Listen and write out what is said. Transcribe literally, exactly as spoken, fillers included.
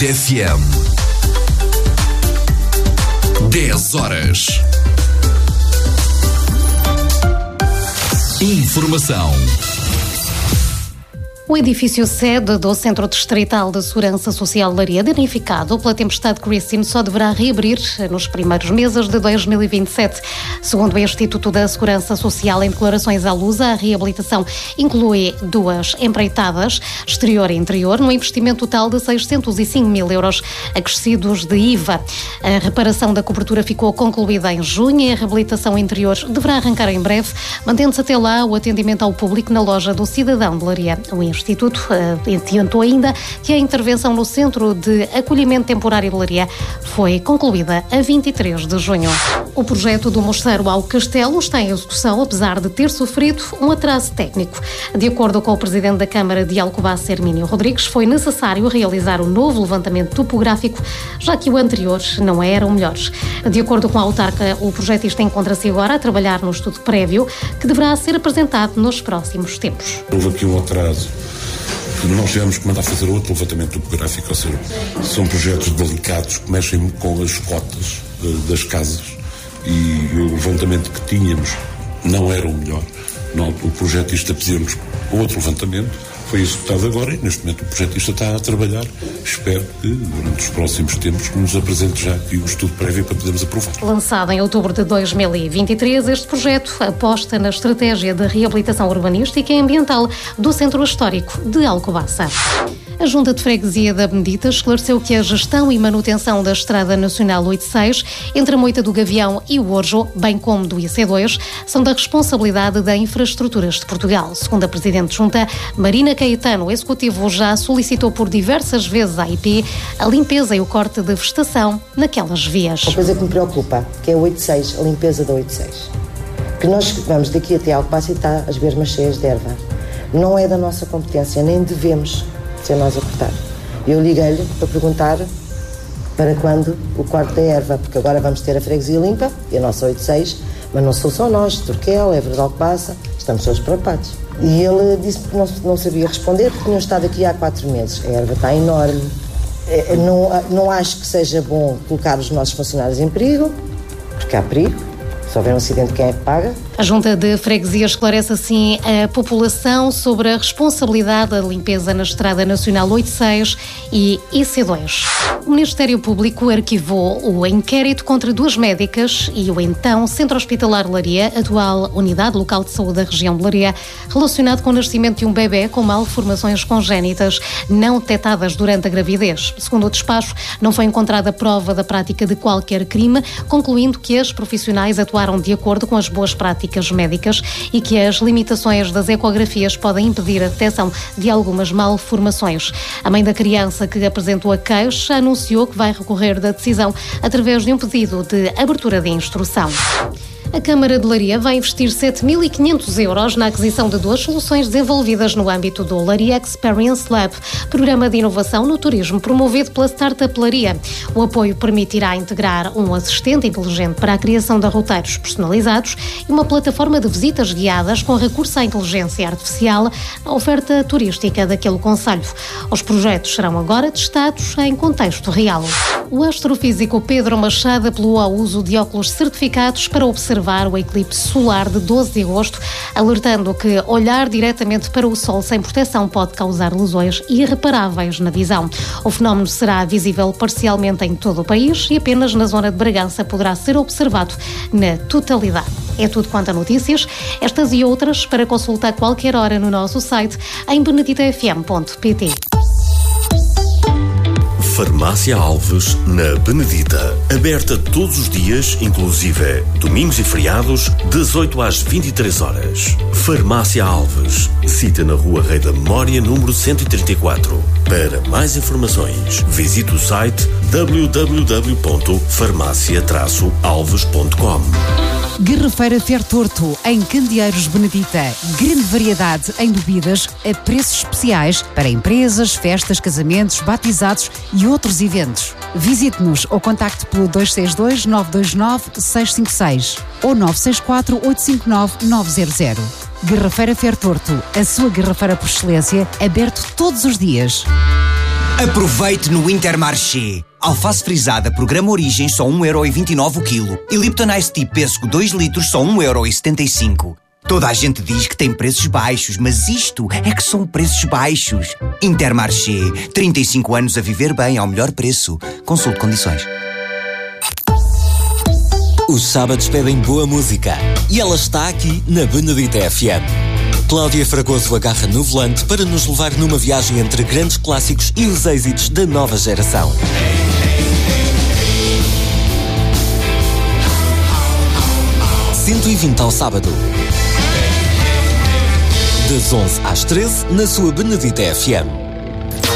Benedita F M. dez horas. Informação. O edifício sede do Centro Distrital de Segurança Social de Leiria, danificado pela tempestade Christine, só deverá reabrir nos primeiros meses de dois mil e vinte e sete. Segundo o Instituto da Segurança Social, em declarações à Lusa, a reabilitação inclui duas empreitadas, exterior e interior, num investimento total de seiscentos e cinco mil euros, acrescidos de I V A. A reparação da cobertura ficou concluída em junho e a reabilitação interior deverá arrancar em breve, mantendo-se até lá o atendimento ao público na loja do Cidadão de Leiria. O Instituto uh, adiantou ainda que a intervenção no Centro de Acolhimento Temporário de Leiria foi concluída a vinte e três de junho. O projeto do Mosteiro ao Castelo está em execução, apesar de ter sofrido um atraso técnico. De acordo com o Presidente da Câmara de Alcobaça, Hermínio Rodrigues, foi necessário realizar um novo levantamento topográfico, já que o anterior não era o melhor. De acordo com a autarca, o projetista encontra-se agora a trabalhar no estudo prévio, que deverá ser apresentado nos próximos tempos. Houve aqui um atraso. Nós tivemos que mandar fazer outro levantamento topográfico, ou seja, são projetos delicados que mexem com as cotas uh, das casas e o levantamento que tínhamos não era o melhor. Não, o projetista pediu-nos outro levantamento, foi executado agora e neste momento o projetista está a trabalhar. Espero que durante os próximos tempos nos apresente já aqui o estudo prévio para podermos aprovar. Lançado em outubro de dois mil e vinte e três, este projeto aposta na estratégia de reabilitação urbanística e ambiental do Centro Histórico de Alcobaça. A Junta de Freguesia da Benedita esclareceu que a gestão e manutenção da Estrada Nacional oitenta e seis, entre a Moita do Gavião e o Orjo, bem como do I C dois, são da responsabilidade da Infraestruturas de Portugal. Segundo a Presidente de Junta, Marina Caetano, o Executivo já solicitou por diversas vezes à I P a limpeza e o corte de vegetação naquelas vias. Uma coisa que me preocupa, que é o oitenta e seis, a limpeza da oitenta e seis. Que nós vamos daqui até Alcobaça e está as bermas cheias de erva. Não é da nossa competência, nem devemos ser nós a cortar. Eu liguei-lhe para perguntar para quando o corte da erva, porque agora vamos ter a freguesia limpa e a nossa oitenta e seis, mas não sou só nós, Turquel, Évora de Alcobaça, estamos todos preocupados. E ele disse que não, não sabia responder, porque tinham estado aqui há quatro meses. A erva está enorme. Não, não acho que seja bom colocar os nossos funcionários em perigo, porque há perigo. Se houver um acidente, quem é que paga? A Junta de Freguesia esclarece assim a população sobre a responsabilidade da limpeza na Estrada Nacional oitenta e seis e I C dois. O Ministério Público arquivou o inquérito contra duas médicas e o então Centro Hospitalar de Leiria, atual Unidade Local de Saúde da região de Leiria, relacionado com o nascimento de um bebê com malformações congénitas não detectadas durante a gravidez. Segundo o despacho, não foi encontrada prova da prática de qualquer crime, concluindo que as profissionais atuaram de acordo com as boas práticas médicas e que as limitações das ecografias podem impedir a detecção de algumas malformações. A mãe da criança que apresentou a queixa anunciou que vai recorrer da decisão através de um pedido de abertura de instrução. A Câmara de Leiria vai investir sete mil e quinhentos euros na aquisição de duas soluções desenvolvidas no âmbito do Leiria Experience Lab, programa de inovação no turismo promovido pela Startup Leiria. O apoio permitirá integrar um assistente inteligente para a criação de roteiros personalizados e uma plataforma de visitas guiadas com recurso à inteligência artificial na oferta turística daquele concelho. Os projetos serão agora testados em contexto real. O astrofísico Pedro Machado apelou ao uso de óculos certificados para observar o eclipse solar de doze de agosto, alertando que olhar diretamente para o Sol sem proteção pode causar lesões irreparáveis na visão. O fenómeno será visível parcialmente em todo o país e apenas na zona de Bragança poderá ser observado na totalidade. É tudo quanto a notícias, estas e outras para consultar a qualquer hora no nosso site em benedita f m ponto p t. Farmácia Alves, na Benedita. Aberta todos os dias, inclusive domingos e feriados, das oito às vinte e três horas. Farmácia Alves. Cita na Rua Rei da Memória, número cento e trinta e quatro. Para mais informações, visite o site w w w ponto farmácia traço alves ponto com. Garrafeira Fertorto, em Candeeiros Benedita. Grande variedade em bebidas a preços especiais para empresas, festas, casamentos, batizados e outros eventos. Visite-nos ou contacte pelo dois seis dois, nove dois nove, seis cinco seis ou nove seis quatro, oito cinco nove, nove zero zero. Garrafeira Fertorto, a sua garrafeira por excelência, aberto todos os dias. Aproveite no Intermarché. Alface frisada, programa Origens, só um euro e vinte e nove o quilo. E Lipton Ice Tea Pêssego dois litros, só um euro e setenta e cinco. Toda a gente diz que tem preços baixos, mas isto é que são preços baixos. Intermarché. trinta e cinco anos a viver bem ao melhor preço. Consulte condições. Os sábados pedem boa música e ela está aqui na Benedita F M. Cláudia Fragoso agarra no volante para nos levar numa viagem entre grandes clássicos e os êxitos da nova geração. cento e vinte ao sábado. Das onze às treze, na sua Benedita F M.